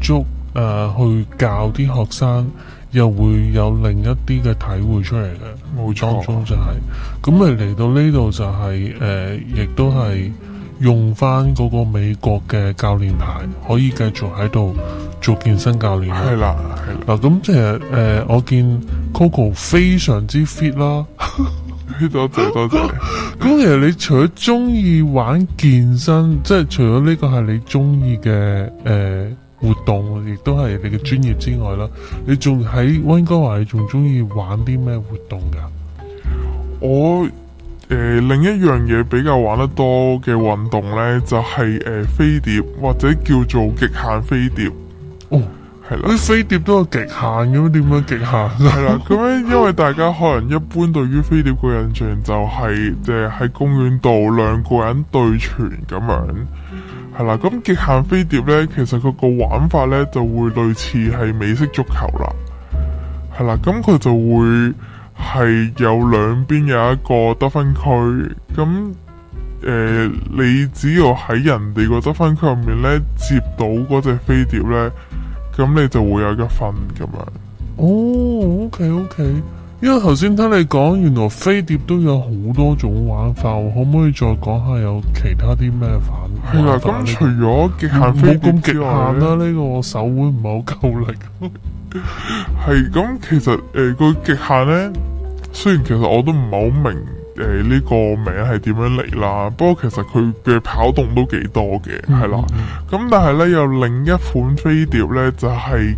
觸去教啲學生，又會有另一啲嘅體會出嚟嘅。 冇錯當中就係咁咪嚟到呢度就係亦都係用翻嗰個美國嘅教練牌，可以繼續喺度做健身教練。 係啦。 嗱，咁其實我見 Coco 非常之 fit 啦。 多謝。 咁其實你除咗中意玩健身，即係除咗呢個係你中意嘅活動，亦都係你嘅專業之外啦，你仲喺溫哥華，你仲中意玩啲咩活動噶？ 我另一樣嘢比較玩得多嘅運動呢，就係飛碟或者叫做極限飛碟。 哦， 係啦， 啲飛碟都有極限咁，點樣極限？ 係啦，咁樣因為大家可能一般對於飛碟個印象就係即係喺公園度兩個人對拳咁樣。係啦，咁極限飛碟呢，其實佢個玩法呢就會類似係美式足球啦。係啦，咁佢就會係有兩邊有一個得分區，咁你只要喺人哋個得分區入面呢接到嗰隻飛碟呢，咁你就會有一分咁樣。 哦，OK，因為頭先聽你講，原來飛碟都有好多種玩法，可唔可以再講下有其他啲咩玩法？ 係啦，咁除咗極限飛碟之外啦，呢個我手腕唔係好夠力。 係咁，其實個極限呢，雖然其實我都唔係好明呢個名係點樣嚟啦，不過其實佢嘅跑動都幾多嘅，係啦。咁但係呢，有另一款飛碟呢，就係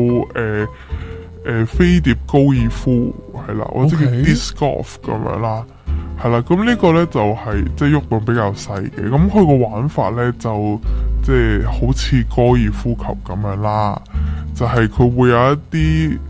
叫飛碟高爾夫，係啦，或者叫 disc golf 咁樣啦。係啦，咁呢個呢就係即係喐動比較細嘅，咁佢個玩法呢，就即係好似高爾夫球咁樣啦，就係佢會有一啲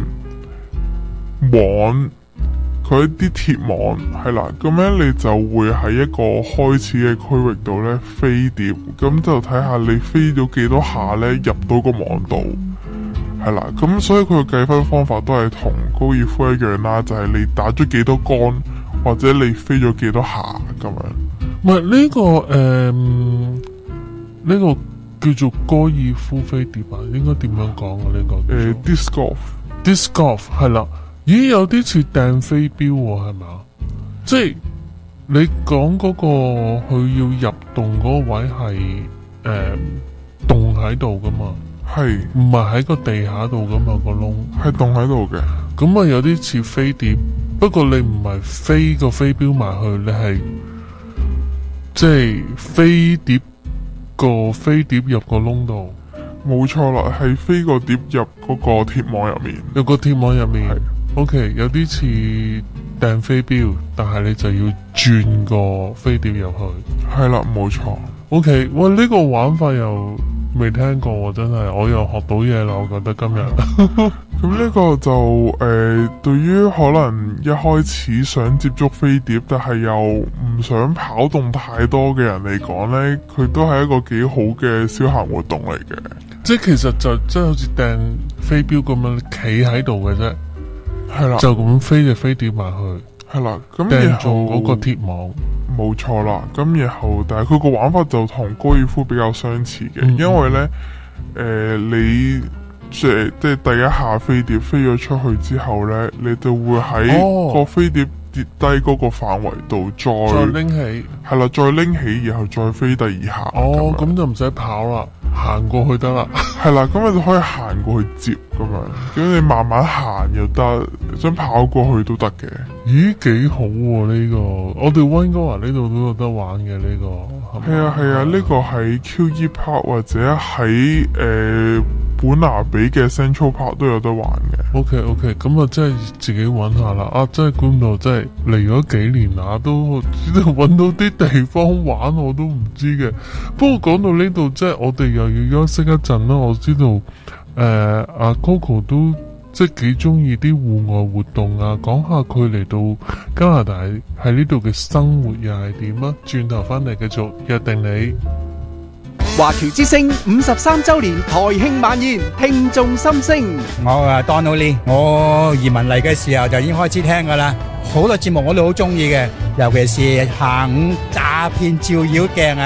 網，佢一啲鐵網係啦，咁樣你就會喺一個開始嘅區域度呢飛碟，咁就睇下你飛咗幾多下呢入到個網度，係啦，咁所以佢嘅計分方法都係同高爾夫一樣啦，就係你打咗幾多桿，或者你飛咗幾多下咁樣。 唔係呢個呢個叫做高爾夫飛碟啊？應該點樣講啊？呢個 disc golf，disc golf 係啦。咦，有啲似掟飛鏢喎，係咪啊？即係你講嗰個佢要入洞嗰個位係洞喺度噶嘛？ 係唔係喺個地下度噶嘛？個窿係洞喺度嘅。 咁啊，有啲似飛碟，不過你唔係飛個飛鏢埋去，你係即係飛碟個飛碟入個窿度。 冇錯啦，係飛個碟入嗰個鐵網入面。 有個鐵網入面。OK， 有啲似掟飛鏢，但係你就要轉個飛碟入去。 係啦，冇錯。 OK， 喂，呢個玩法又未聽過喎，真係，我又學到嘢啦，我覺得今日。 咁呢個就對於可能一開始想接觸飛碟，但係又唔想跑動太多嘅人嚟講呢，佢都係一個幾好嘅消閒活動嚟嘅。 即係其實就即係好似掟飛鏢咁樣，企喺度嘅啫。 係啦， 就咁飛隻飛碟埋去， 係啦，咁掟中嗰個鐵網， 冇錯啦。咁然後，但係佢個玩法就同高爾夫比較相似嘅，因為呢，你即係第一下飛碟飛咗出去之後呢，你就會喺個飛碟跌低嗰個範圍度再拎起， 係啦，再拎起，然後再飛第二下。 哦，咁就唔使跑啦，行過去得啦。 係啦，咁你就可以行過去接咁樣，咁你慢慢行又得，想跑過去都得嘅。 咦，幾好喎呢個！我哋溫哥華呢度都有得玩嘅呢個。 係啊，呢個喺 QE Park 或者喺本拿比嘅 Central Park 都有得玩嘅。 OK， 咁啊，真係自己揾下啦。啊，真係估唔到，真係嚟咗幾年啦，都揾到啲地方玩，我都唔知嘅。不過講到呢度，即係我哋又要休息一陣啦。我知道阿 Coco 都即係幾中意啲戶外活動啊。講下佢嚟到加拿大喺呢度嘅生活又係點啊？轉頭翻嚟繼續約定你。 華僑之聲53周年台慶晚宴，聽眾心聲。 我Donald Lee， 我移民嚟嘅時候就已經開始聽噶啦，好多節目我都好中意嘅，尤其是下午詐騙照妖鏡啊，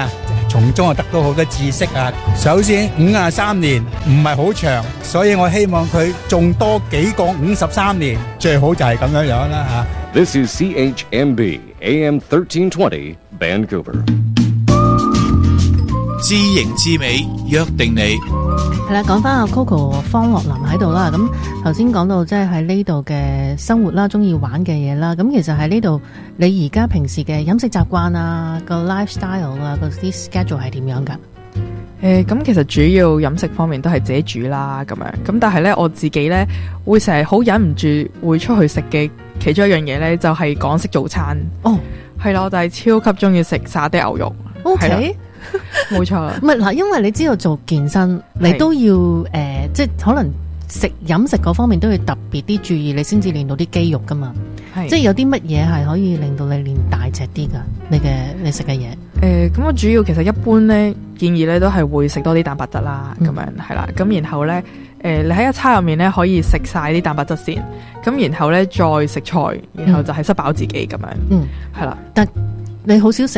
從中得到好多知識啊。首先53年唔係好長，所以我希望佢仲多幾個53年，最好就係咁樣樣啦吓。 This is CHMB AM 1320 Vancouver。 知形知美，約定你。 係啦，講翻阿 Coco 方樂林喺度啦。咁頭先講到即係喺呢度嘅生活啦，中意玩嘅嘢啦。咁其實喺呢度，你而家平時嘅飲食習慣啊，個 lifestyle 啊，嗰啲 schedule 係點樣噶？ 咁其實主要飲食方面都係自己煮啦，咁樣。咁但係咧，我自己咧會成日好忍唔住會出去食嘅其中一樣嘢咧，就係港式早餐。哦，係啦，我就係超級中意食沙爹牛肉。 OK。 冇錯， 唔係嗱，因為你知道做健身，你都要即係可能飲食嗰方面都要特別啲注意，你先至練到啲肌肉噶嘛。即係有啲乜嘢係可以令到你練大隻啲噶？你食嘅嘢？ 咁我主要其實一般咧建議咧都係會食多啲蛋白質啦，咁樣係啦。咁然後咧你喺一餐入面咧可以食晒啲蛋白質先，咁然後咧再食菜，然後就係塞飽自己咁樣。係啦。但你好少食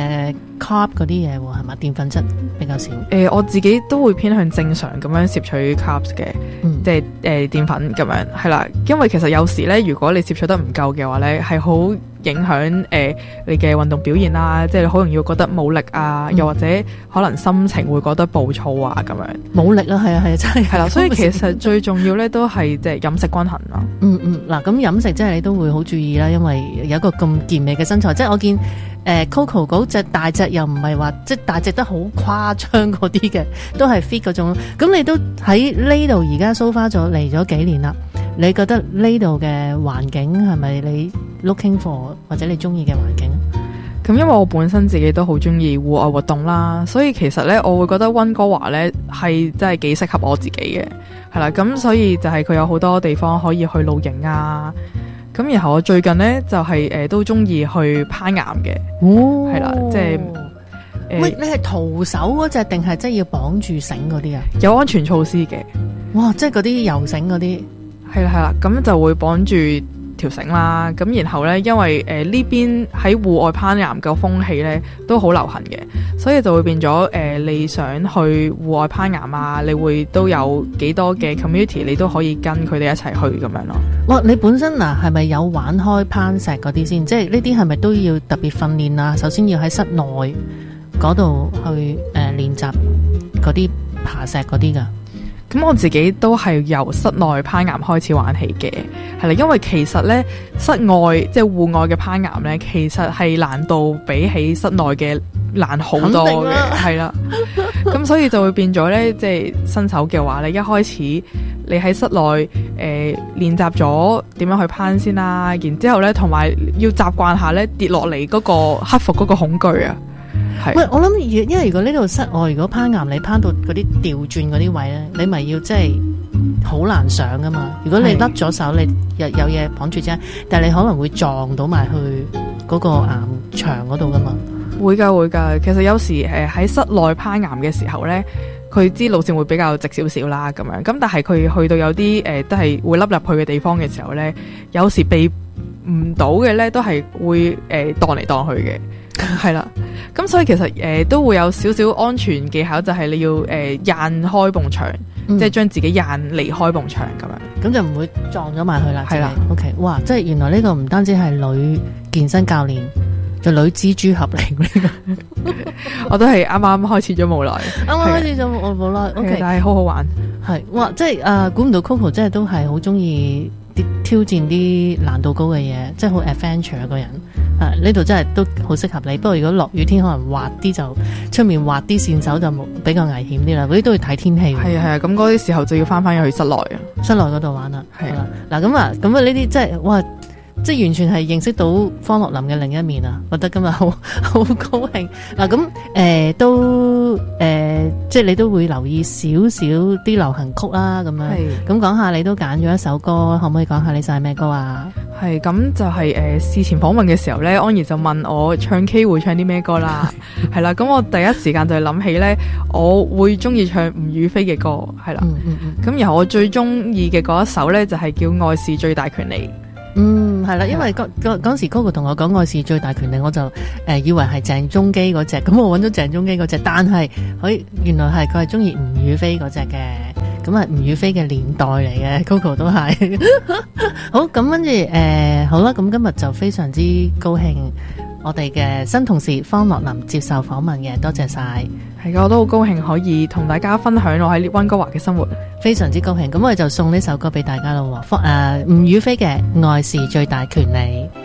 carb 嗰啲嘢喎，係嘛？澱粉質比較少。我自己都會偏向正常咁樣攝取 carbs 嘅，即係澱粉咁樣係啦。因為其實有時咧，如果你攝取得唔夠嘅話咧，係好影響你嘅運動表現啦。即係你好容易會覺得冇力啊，又或者可能心情會覺得暴躁啊咁樣。冇力啦，係啊，真係係啦。所以其實最重要咧都係即係飲食均衡啦。嗱，咁飲食即係你都會好注意啦，因為有一個咁健美嘅身材，即係我見。Coco 嗰隻大隻又唔係話即係大隻得好誇張嗰啲嘅，都係 fit 嗰種。咁你都喺呢度而家 so far 咗嚟咗幾年啦？你覺得呢度嘅環境係咪你 looking for 或者你中意嘅環境？咁因為我本身自己都好中意戶外活動啦，所以其實咧我會覺得溫哥華咧係真係幾適合我自己嘅，係啦。咁所以就係佢有好多地方可以去露營啊。咁然後我最近咧就係都中意去攀岩嘅，係啦，即係喂，你係徒手嗰隻定係即係要綁住繩嗰啲啊？有安全措施嘅，哇！即係嗰啲游繩嗰啲，係啦，咁就會綁住條繩啦。咁然後咧，因為呢邊喺戶外攀岩嘅風氣咧都好流行嘅，所以就會變咗你想去戶外攀岩啊，你會都有幾多嘅 community， 你都可以跟佢哋一齊去咁樣咯。哇！你本身嗱係咪有玩開攀石嗰啲先？即係呢啲係咪都要特別訓練啊？首先要喺室內嗰度去練習嗰啲爬石嗰啲㗎。咁我自己都係由室內攀岩開始玩起嘅，係啦，因為其實咧室外即係戶外嘅攀岩咧，其實係難度比起室內嘅難好多嘅，係啦。咁所以就會變咗咧，即係新手嘅話咧，一開始你喺室內練習咗點樣去攀先啦，然之後咧同埋要習慣下咧跌落嚟嗰個克服嗰個恐懼啊。喂，我諗因為如果呢度室外如果攀岩，你攀到嗰啲吊轉嗰啲位咧，你咪要即係好難上噶嘛。如果你甩咗手，你有嘢綁住啫，但係你可能會撞到埋去嗰個岩牆嗰度噶嘛。會噶，其實有時喺室內攀岩嘅時候咧，佢啲路線會比較直少少啦，咁樣。咁但係佢去到有啲都係會凹入去嘅地方嘅時候咧，有時避唔到嘅咧，都係會盪嚟盪去嘅。係啦，咁所以其實都會有少少安全技巧，就係你要掗開埲牆，即係將自己掗離開埲牆咁樣，咁就唔會撞咗埋去啦。係啦 ，OK， 哇，即係原來呢個唔單止係女健身教練，就女蜘蛛俠嚟呢個。我都係啱啱開始咗冇耐，啱啱開始咗冇耐 ，OK， 但係好好玩。係，哇，即係估唔到 Coco 真係都係好中意挑戰啲難度高嘅嘢，即係好 adventure 一個人。呢度真係都好適合你，不過如果落雨天可能滑啲，就出面滑啲線手就比較危險啲啦。嗰啲都要睇天氣。係啊，咁嗰啲時候就要翻去室內啊，室內嗰度玩啦。係啦，嗱咁啊呢啲即係哇，即係完全係認識到方樂林嘅另一面啊！覺得今日好高興。嗱咁都即係你都會留意少少啲流行曲啦，咁樣。咁講下你都揀咗一首歌，可唔可以講下你晒咩歌啊？係咁就係事前訪問嘅時候咧，安怡就問我唱 K 會唱啲咩歌啦，係啦，咁我第一時間就係諗起咧，我會中意唱吳雨霏嘅歌，係啦，咁然後我最中意嘅嗰一首咧就係叫《愛是最大權利》， 係啦，因為嗰時 Coco 同我講愛是最大權利，我就以為係鄭中基嗰隻，咁我揾咗鄭中基嗰隻，但係原來係佢係中意吳雨霏嗰隻嘅，咁係吳雨霏嘅年代嚟嘅 Coco 都係。好，咁跟住好啦，咁今日就非常之高興，我哋嘅新同事方樂琳接受訪問嘅，多謝晒。 係嘅，我都好高興可以同大家分享我喺溫哥華嘅生活， 非常之高興。咁我哋就送呢首歌俾大家咯，吳雨霏嘅《愛是最大權利》。